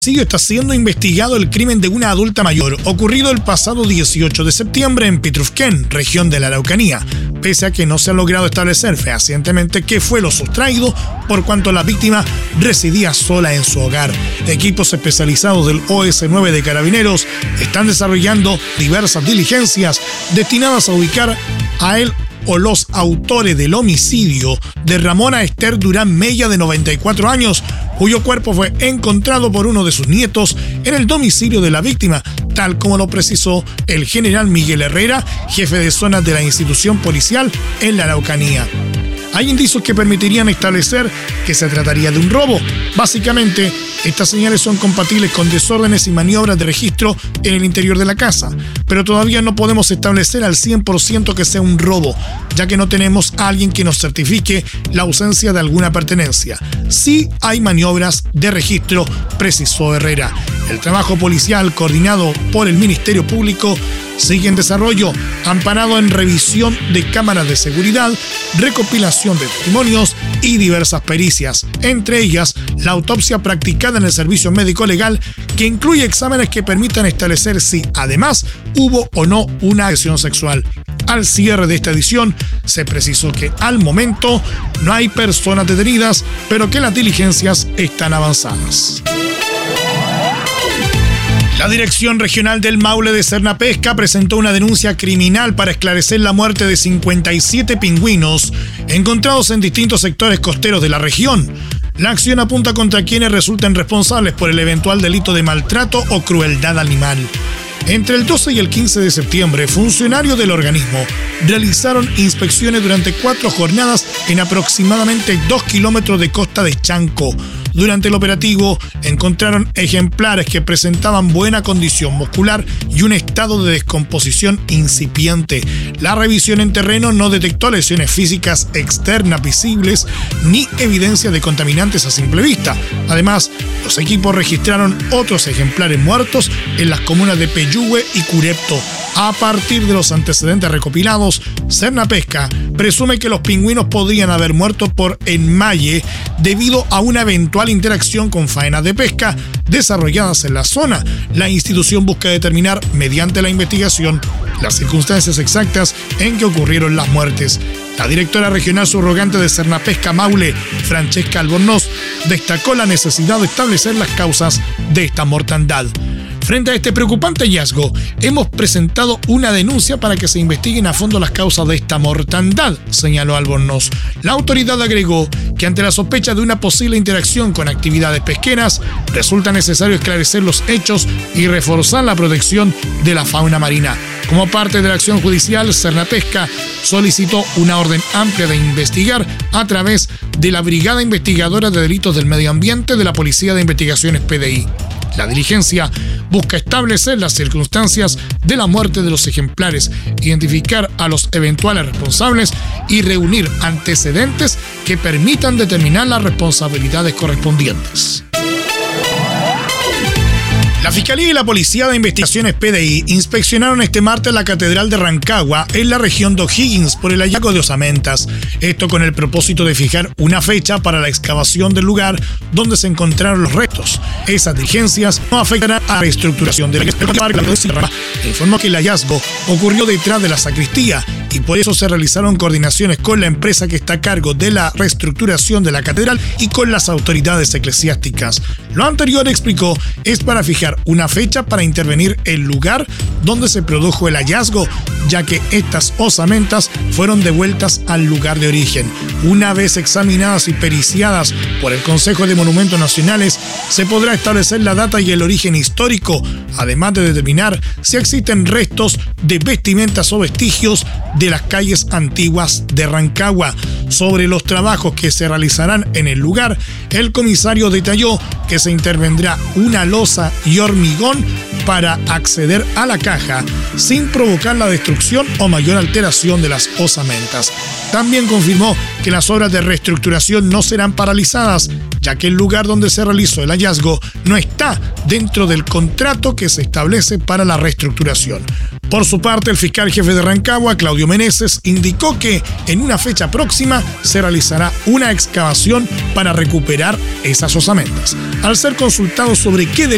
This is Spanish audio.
Está siendo investigado el crimen de una adulta mayor ocurrido el pasado 18 de septiembre en Pitrufquén, región de la Araucanía, pese a que no se ha logrado establecer fehacientemente qué fue lo sustraído, por cuanto la víctima residía sola en su hogar. Equipos especializados del OS9 de Carabineros están desarrollando diversas diligencias destinadas a ubicar a él o los autores del homicidio de Ramona Esther Durán Mella, de 94 años, cuyo cuerpo fue encontrado por uno de sus nietos en el domicilio de la víctima, tal como lo precisó el general Miguel Herrera, jefe de zona de la institución policial en la Araucanía. Hay indicios que permitirían establecer que se trataría de un robo. Básicamente, estas señales son compatibles con desórdenes y maniobras de registro en el interior de la casa, pero todavía no podemos establecer al 100% que sea un robo, ya que no tenemos a alguien que nos certifique la ausencia de alguna pertenencia. Sí hay maniobras de registro, precisó Herrera. El trabajo policial coordinado por el Ministerio Público sigue en desarrollo, amparado en revisión de cámaras de seguridad, recopilación de testimonios y diversas pericias, entre ellas la autopsia practicada en el servicio médico legal, que incluye exámenes que permitan establecer si, además, hubo o no una agresión sexual. Al cierre de esta edición, se precisó que al momento no hay personas detenidas, pero que las diligencias están avanzadas. La Dirección Regional del Maule de Cernapesca presentó una denuncia criminal para esclarecer la muerte de 57 pingüinos encontrados en distintos sectores costeros de la región. La acción apunta contra quienes resulten responsables por el eventual delito de maltrato o crueldad animal. Entre el 12 y el 15 de septiembre, funcionarios del organismo realizaron inspecciones durante 4 jornadas en aproximadamente 2 kilómetros de costa de Chanco. Durante el operativo encontraron ejemplares que presentaban buena condición muscular y un estado de descomposición incipiente. La revisión en terreno no detectó lesiones físicas externas visibles ni evidencia de contaminantes a simple vista. Además, los equipos registraron otros ejemplares muertos en las comunas de Peyúgue y Curepto. A partir de los antecedentes recopilados, Cernapesca presume que los pingüinos podrían haber muerto por enmaye debido a una eventual interacción con faenas de pesca desarrolladas en la zona. La institución busca determinar, mediante la investigación, las circunstancias exactas en que ocurrieron las muertes. La directora regional subrogante de Cernapesca Maule, Francesca Albornoz, destacó la necesidad de establecer las causas de esta mortandad. Frente a este preocupante hallazgo, hemos presentado una denuncia para que se investiguen a fondo las causas de esta mortandad, señaló Albornoz. La autoridad agregó que ante la sospecha de una posible interacción con actividades pesqueras, resulta necesario esclarecer los hechos y reforzar la protección de la fauna marina. Como parte de la acción judicial, Cernapesca solicitó una orden amplia de investigar a través de la Brigada Investigadora de Delitos del Medio Ambiente de la Policía de Investigaciones PDI. La diligencia busca establecer las circunstancias de la muerte de los ejemplares, identificar a los eventuales responsables y reunir antecedentes que permitan determinar las responsabilidades correspondientes. La Fiscalía y la Policía de Investigaciones PDI inspeccionaron este martes la Catedral de Rancagua en la región de O'Higgins por el hallazgo de osamentas. Esto con el propósito de fijar una fecha para la excavación del lugar donde se encontraron los restos. Esas diligencias no afectarán a la reestructuración de la iglesia. Informó que el hallazgo ocurrió detrás de la sacristía y por eso se realizaron coordinaciones con la empresa que está a cargo de la reestructuración de la catedral y con las autoridades eclesiásticas. Lo anterior, explicó, es para fijar una fecha para intervenir el lugar donde se produjo el hallazgo, ya que estas osamentas fueron devueltas al lugar de origen. Una vez examinadas y periciadas por el Consejo de Monumentos Nacionales, se podrá establecer la data y el origen histórico, además de determinar si existen restos de vestimentas o vestigios de las calles antiguas de Rancagua. Sobre los trabajos que se realizarán en el lugar, el comisario detalló que se intervendrá una losa y hormigón para acceder a la caja sin provocar la destrucción o mayor alteración de las osamentas. También confirmó que las obras de reestructuración no serán paralizadas, ya que el lugar donde se realizó el hallazgo no está dentro del contrato que se establece para la reestructuración. Por su parte, el fiscal jefe de Rancagua, Claudio Meneses, indicó que en una fecha próxima se realizará una excavación para recuperar esas osamentas. Al ser consultado sobre qué